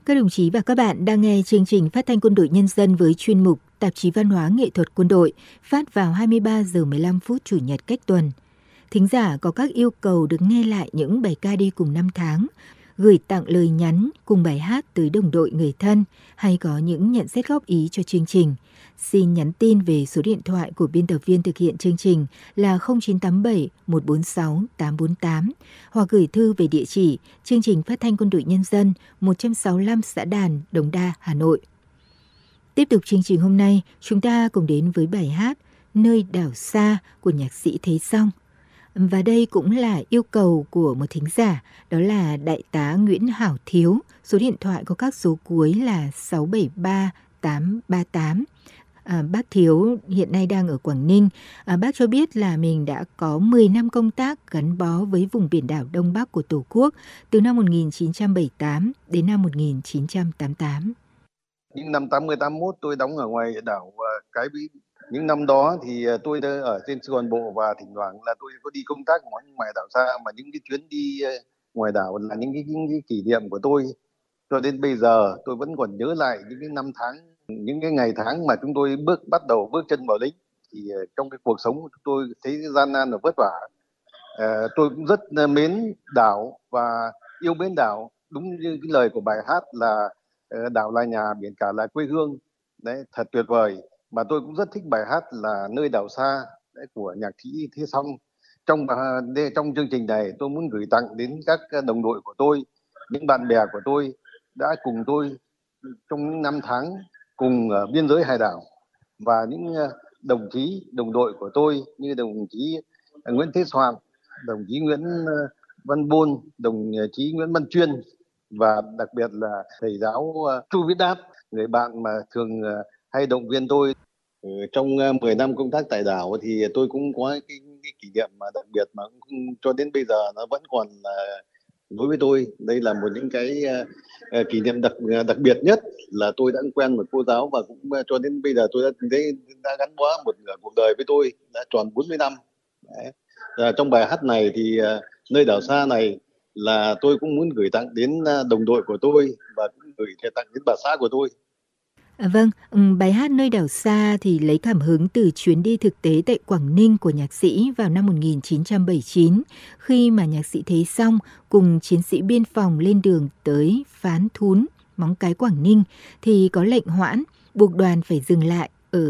Các đồng chí và các bạn đang nghe chương trình Phát thanh Quân đội Nhân dân với chuyên mục Tạp chí Văn hóa Nghệ thuật Quân đội, phát vào 23 giờ 15 phút Chủ nhật cách tuần. Thính giả có các yêu cầu được nghe lại những bài ca đi cùng năm tháng, gửi tặng lời nhắn cùng bài hát tới đồng đội người thân hay có những nhận xét góp ý cho chương trình. Xin nhắn tin về số điện thoại của biên tập viên thực hiện chương trình là 0987 146 848 hoặc gửi thư về địa chỉ chương trình Phát thanh Quân đội Nhân dân 165 Xã Đàn, Đống Đa, Hà Nội. Tiếp tục chương trình hôm nay, chúng ta cùng đến với bài hát Nơi đảo xa của nhạc sĩ Thế Song. Và đây cũng là yêu cầu của một thính giả, đó là Đại tá Nguyễn Hảo Thiếu, số điện thoại có các số cuối là 673 838. Bác Thiếu hiện nay đang ở Quảng Ninh. Bác cho biết là mình đã có 10 năm công tác gắn bó với vùng biển đảo Đông Bắc của Tổ quốc từ năm 1978 đến năm 1988. Những năm 80-81 tôi đóng ở ngoài đảo Cái Vĩ. Những năm đó thì tôi đã ở trên Sài Gòn Bộ và thỉnh thoảng là tôi có đi công tác ngoài đảo xa, mà những cái chuyến đi ngoài đảo là những cái kỷ niệm của tôi. Cho đến bây giờ tôi vẫn còn nhớ lại những cái năm tháng, những cái ngày tháng mà chúng tôi bắt đầu bước chân vào lính. Thì trong cái cuộc sống của tôi thấy gian nan và vất vả. Tôi cũng rất mến đảo và yêu mến đảo. Đúng như cái lời của bài hát là đảo là nhà, biển cả là quê hương. Đấy, thật tuyệt vời. Mà tôi cũng rất thích bài hát là Nơi đảo xa của nhạc sĩ Thế Song. Trong chương trình này tôi muốn gửi tặng đến các đồng đội của tôi, những bạn bè của tôi đã cùng tôi trong những năm tháng cùng biên giới hải đảo, và những đồng chí đồng đội của tôi như đồng chí Nguyễn Thế Soạn, đồng chí Nguyễn Văn Bôn, đồng chí Nguyễn Văn Chuyên, và đặc biệt là thầy giáo Chu Viết Đáp, người bạn mà thường hay động viên tôi. Trong 10 năm công tác tại đảo thì tôi cũng có cái kỷ niệm mà đặc biệt mà cho đến bây giờ nó vẫn còn đối với tôi. Đây là một những cái kỷ niệm đặc biệt nhất là tôi đã quen một cô giáo, và cũng cho đến bây giờ tôi đã gắn bó một nửa cuộc đời với tôi, đã tròn 40 năm. Đấy. Trong bài hát này thì Nơi đảo xa này là tôi cũng muốn gửi tặng đến đồng đội của tôi và cũng gửi tặng đến bà xã của tôi. Vâng, bài hát Nơi đảo xa thì lấy cảm hứng từ chuyến đi thực tế tại Quảng Ninh của nhạc sĩ vào năm 1979, khi mà nhạc sĩ Thế Song cùng chiến sĩ biên phòng lên đường tới Phán Thún, Móng Cái, Quảng Ninh, thì có lệnh hoãn, buộc đoàn phải dừng lại.